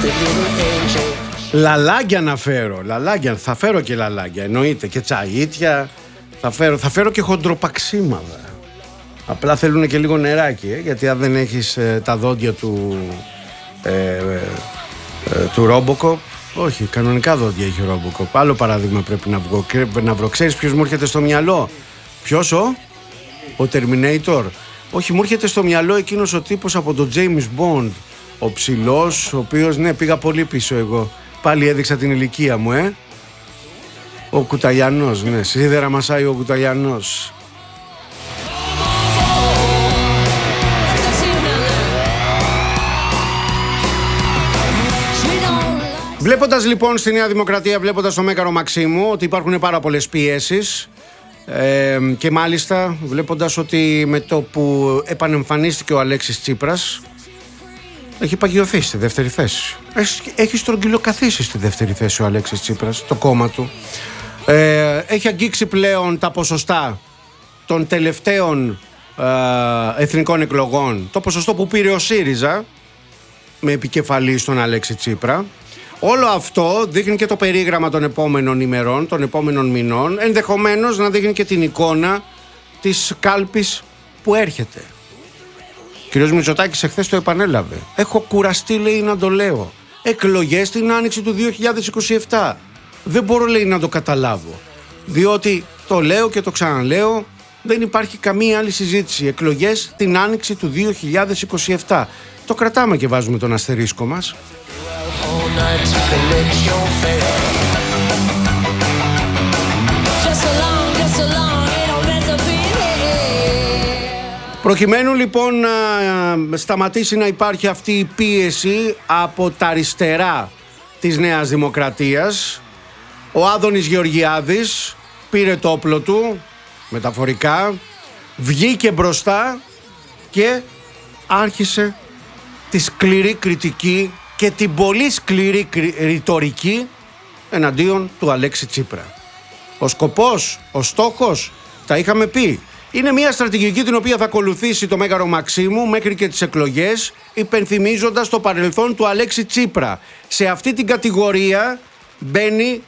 Λαλάγκια να φέρω. Λαλάγκια, θα φέρω και λαλάγκια. Εννοείται και τσαγίτια. Θα φέρω και χοντροπαξίματα. Απλά θέλουν και λίγο νεράκι, γιατί αν δεν έχεις τα δόντια του Ρόμποκοπ. Όχι, κανονικά δόντια έχει ο Ρόμποκοπ. Άλλο παράδειγμα πρέπει να βρω. Ξέρεις ποιος μου έρχεται στο μυαλό? Ποιος? Ο Terminator. Όχι, μου έρχεται στο μυαλό εκείνος ο τύπος από το James Bond. Ο ψηλός, ο οποίος, ναι, πήγα πολύ πίσω εγώ. Πάλι έδειξα την ηλικία μου, Ο Κουταλιανός, ναι, σίδερα μασάει ο Κουταλιανός. Βλέποντας λοιπόν στη Νέα Δημοκρατία, βλέποντας το Μέγαρο Μαξίμου ότι υπάρχουν πάρα πολλές πιέσεις, και μάλιστα βλέποντας ότι με το που επανεμφανίστηκε ο Αλέξης Τσίπρας έχει παγιωθεί στη δεύτερη θέση. Έχει στρογγυλοκαθίσει στη δεύτερη θέση ο Αλέξης Τσίπρας, το κόμμα του. Έχει αγγίξει πλέον τα ποσοστά των τελευταίων εθνικών εκλογών, το ποσοστό που πήρε ο ΣΥΡΙΖΑ με επικεφαλή στον Αλέξη Τσίπρα. Όλο αυτό δείχνει και το περίγραμμα των επόμενων ημερών, των επόμενων μηνών, ενδεχομένως να δείχνει και την εικόνα της κάλπης που έρχεται. Ο κ. Μητσοτάκης εχθές το επανέλαβε. Έχω κουραστεί, λέει, να το λέω. Εκλογές την άνοιξη του 2027. Δεν μπορώ, λέει, να το καταλάβω. Διότι το λέω και το ξαναλέω, δεν υπάρχει καμία άλλη συζήτηση. Εκλογές την άνοιξη του 2027. Το κρατάμε και βάζουμε τον αστερίσκο μας. Προκειμένου λοιπόν να σταματήσει να υπάρχει αυτή η πίεση από τα αριστερά της Νέας Δημοκρατίας, ο Άδωνης Γεωργιάδης πήρε το όπλο του, μεταφορικά, βγήκε μπροστά και άρχισε τη σκληρή κριτική και την πολύ σκληρή ρητορική εναντίον του Αλέξη Τσίπρα. Ο σκοπός, ο στόχος, τα είχαμε πει. Είναι μια στρατηγική την οποία θα ακολουθήσει το Μέγαρο Μαξίμου μέχρι και τις εκλογές, υπενθυμίζοντας το παρελθόν του Αλέξη Τσίπρα. Σε αυτή την κατηγορία μπαίνει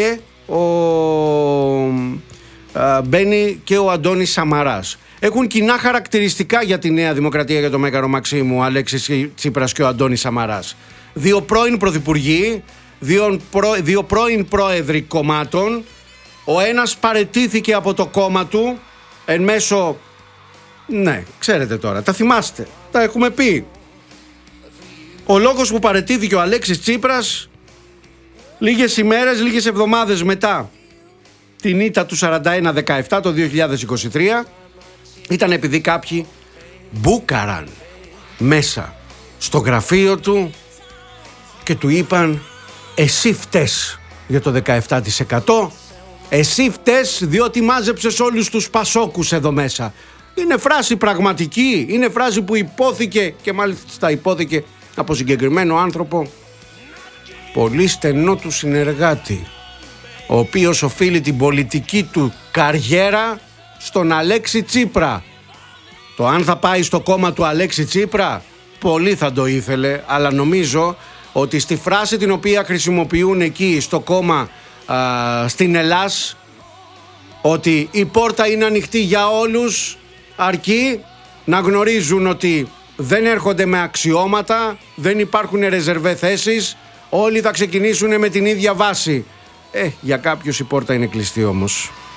και ο Αντώνης Σαμαράς. Έχουν κοινά χαρακτηριστικά για τη Νέα Δημοκρατία, για το Μέγαρο Μαξίμου, ο Αλέξης Τσίπρας και ο Αντώνης Σαμαράς. Δύο πρώην πρωθυπουργοί, δύο πρώην πρόεδροι κομμάτων. Ο ένας παραιτήθηκε από το κόμμα του εν μέσω... Ναι, ξέρετε τώρα, τα θυμάστε, τα έχουμε πει. Ο λόγος που παραιτήθηκε ο Αλέξης Τσίπρας λίγες ημέρες, λίγες εβδομάδες μετά την ήττα του 41-17 το 2023 ήταν επειδή κάποιοι μπούκαραν μέσα στο γραφείο του και του είπαν εσύ φταίς για το 17%, εσύ φταίς διότι μάζεψες όλους τους πασόκους εδώ μέσα. Είναι φράση πραγματική, είναι φράση που υπόθηκε και μάλιστα υπόθηκε από συγκεκριμένο άνθρωπο πολύ στενό του συνεργάτη, ο οποίος οφείλει την πολιτική του καριέρα στον Αλέξη Τσίπρα. Το αν θα πάει στο κόμμα του Αλέξη Τσίπρα, πολύ θα το ήθελε, αλλά νομίζω ότι στη φράση την οποία χρησιμοποιούν εκεί στο κόμμα στην Ελλάς, ότι η πόρτα είναι ανοιχτή για όλους, αρκεί να γνωρίζουν ότι δεν έρχονται με αξιώματα, δεν υπάρχουν ρεζερβέ θέσεις, όλοι θα ξεκινήσουν με την ίδια βάση. Για κάποιους η πόρτα είναι κλειστή όμως.